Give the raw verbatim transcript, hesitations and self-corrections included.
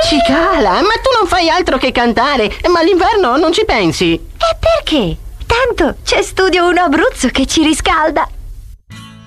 Cicala, ma tu non fai altro che cantare, ma l'inverno non ci pensi. E perché? Tanto c'è Studio uno Abruzzo che ci riscalda.